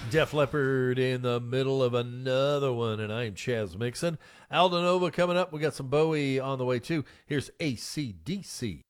Def Leppard in the middle of another one, and I am Chaz Mixon. Aldo Nova coming up. We got some Bowie on the way too. Here's ACDC.